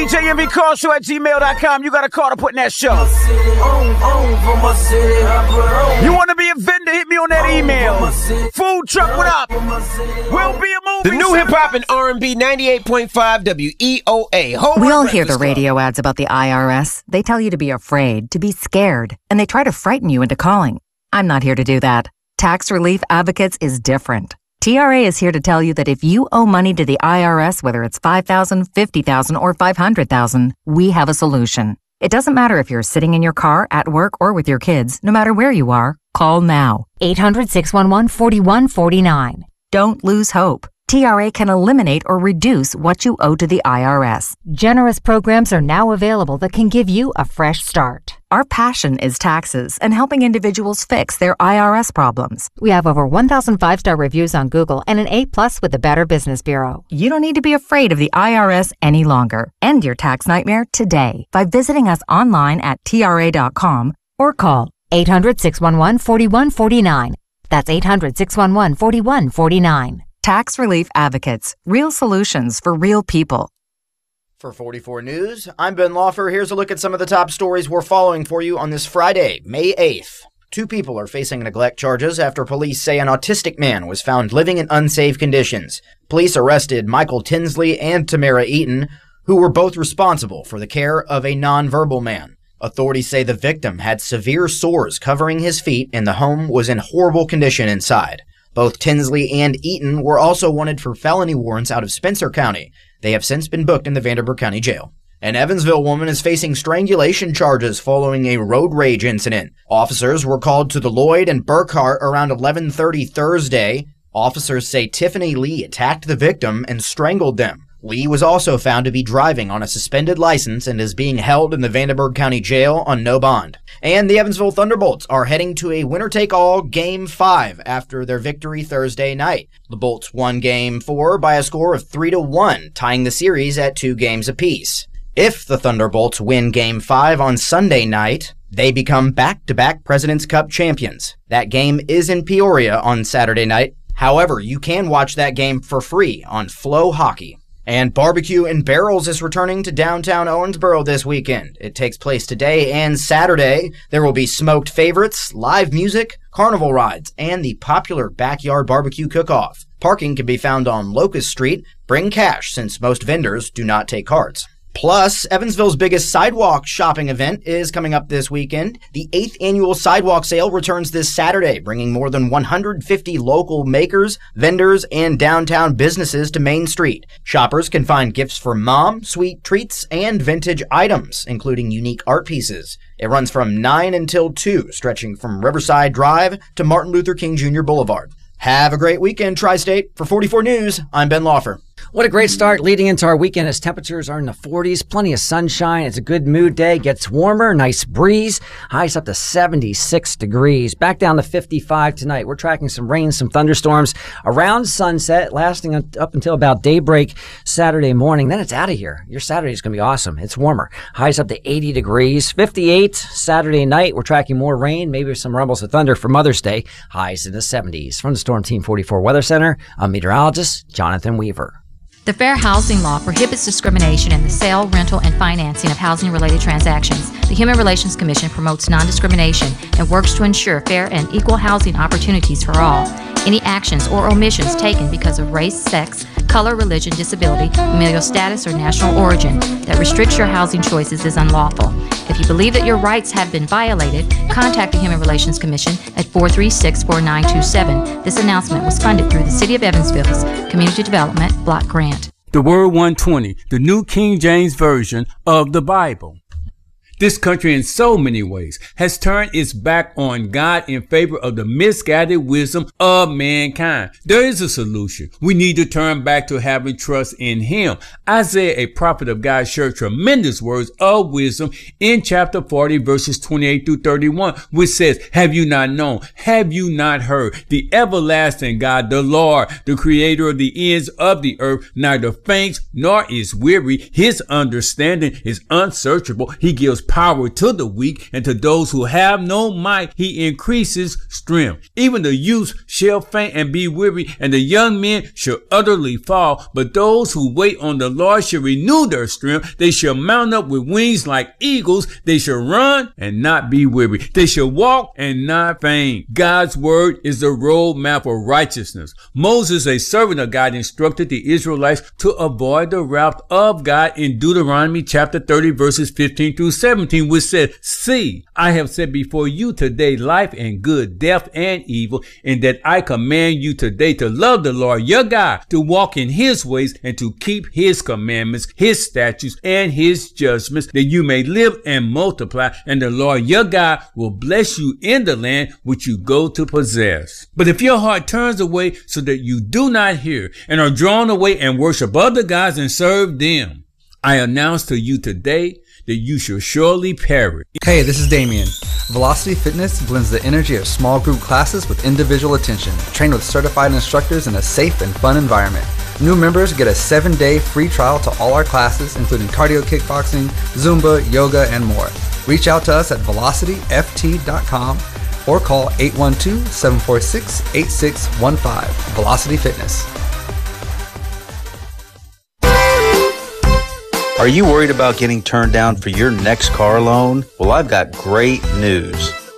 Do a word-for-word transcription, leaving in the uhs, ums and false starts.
J M V Call Show at gmail dot com. You got a call to put in that show. You want to be a vendor? Hit me on that email. Food truck, what up? We'll be a movie. The new hip hop and R and B, ninety-eight point five W E O A. Whole we all hear the radio ads about the I R S. They tell you to be afraid, to be scared, and they try to frighten you into calling. I'm not here to do that. Tax Relief Advocates is different. T R A is here to tell you that if you owe money to the I R S, whether it's five thousand dollars, fifty thousand dollars, or five hundred thousand dollars, we have a solution. It doesn't matter if you're sitting in your car, at work, or with your kids. No matter where you are, call now. eight hundred, six one one, four one four nine. Don't lose hope. T R A can eliminate or reduce what you owe to the I R S. Generous programs are now available that can give you a fresh start. Our passion is taxes and helping individuals fix their I R S problems. We have over one thousand five-star reviews on Google and an A plus with the Better Business Bureau. You don't need to be afraid of the I R S any longer. End your tax nightmare today by visiting us online at T R A dot com or call eight hundred, six one one, four one four nine. That's eight hundred, six one one, four one four nine. Tax Relief Advocates. Real solutions for real people. For forty-four News, I'm Ben Lawfer. Here's a look at some of the top stories we're following for you on this Friday, May eighth. Two people are facing neglect charges after police say an autistic man was found living in unsafe conditions. Police arrested Michael Tinsley and Tamara Eaton, who were both responsible for the care of a nonverbal man. Authorities say the victim had severe sores covering his feet and the home was in horrible condition inside. Both Tinsley and Eaton were also wanted for felony warrants out of Spencer County. They have since been booked in the Vanderburgh County Jail. An Evansville woman is facing strangulation charges following a road rage incident. Officers were called to the Lloyd and Burkhart around eleven thirty Thursday. Officers say Tiffany Lee attacked the victim and strangled them. Lee was also found to be driving on a suspended license and is being held in the Vanderburgh County Jail on no bond. And the Evansville Thunderbolts are heading to a winner-take-all Game five after their victory Thursday night. The Bolts won Game four by a score of three to one, tying the series at two games apiece. If the Thunderbolts win Game five on Sunday night, they become back-to-back President's Cup champions. That game is in Peoria on Saturday night. However, you can watch that game for free on Flow Hockey. And Barbecue and Barrels is returning to downtown Owensboro this weekend. It takes place today and Saturday. There will be smoked favorites, live music, carnival rides, and the popular backyard barbecue cook-off. Parking can be found on Locust Street. Bring cash since most vendors do not take cards. Plus, Evansville's biggest sidewalk shopping event is coming up this weekend. The eighth annual Sidewalk Sale returns this Saturday, bringing more than one hundred fifty local makers, vendors, and downtown businesses to Main Street. Shoppers can find gifts for mom, sweet treats, and vintage items, including unique art pieces. It runs from nine until two, stretching from Riverside Drive to Martin Luther King Junior Boulevard. Have a great weekend, Tri-State. For forty-four News, I'm Ben Lawfer. What a great start leading into our weekend as temperatures are in the forties. Plenty of sunshine. It's a good mood day. Gets warmer. Nice breeze. Highs up to seventy-six degrees. Back down to fifty-five tonight. We're tracking some rain, some thunderstorms around sunset, lasting up until about daybreak Saturday morning. Then it's out of here. Your Saturday is going to be awesome. It's warmer. Highs up to eighty degrees. fifty-eight Saturday night. We're tracking more rain, maybe some rumbles of thunder for Mother's Day. Highs in the seventies. From the Storm Team forty-four Weather Center, I'm meteorologist Jonathan Weaver. The Fair Housing Law prohibits discrimination in the sale, rental, and financing of housing-related transactions. The Human Relations Commission promotes non-discrimination and works to ensure fair and equal housing opportunities for all. Any actions or omissions taken because of race, sex, color, religion, disability, familial status, or national origin that restricts your housing choices is unlawful. If you believe that your rights have been violated, contact the Human Relations Commission at four three six, four nine two seven. This announcement was funded through the City of Evansville's Community Development Block Grant. The Word one twenty, the New King James Version of the Bible. This country in so many ways has turned its back on God in favor of the misguided wisdom of mankind. There is a solution. We need to turn back to having trust in Him. Isaiah, a prophet of God, shared tremendous words of wisdom in chapter forty, verses twenty-eight through thirty-one, which says, have you not known? Have you not heard? The everlasting God, the Lord, the creator of the ends of the earth, neither faints nor is weary. His understanding is unsearchable. He gives power to the weak, and to those who have no might, he increases strength. Even the youths shall faint and be weary, and the young men shall utterly fall. But those who wait on the Lord shall renew their strength. They shall mount up with wings like eagles. They shall run and not be weary. They shall walk and not faint. God's word is the roadmap for righteousness. Moses, a servant of God, instructed the Israelites to avoid the wrath of God in Deuteronomy chapter thirty, verses fifteen through seventeen, which said, "See, I have set before you today life and good, death and evil, and that I command you today to love the Lord your God, to walk in his ways, and to keep his commandments, his statutes, and his judgments, that you may live and multiply, and the Lord your God will bless you in the land which you go to possess. But if your heart turns away so that you do not hear, and are drawn away and worship other gods and serve them, I announce to you today that you shall surely perish." Hey, this is Damien. Velocity Fitness blends the energy of small group classes with individual attention, trained with certified instructors in a safe and fun environment. New members get a seven-day free trial to all our classes, including cardio kickboxing, Zumba, yoga, and more. Reach out to us at velocity f t dot com or call eight one two, seven four six, eight six one five. Velocity Fitness. Are you worried about getting turned down for your next car loan? Well, I've got great news.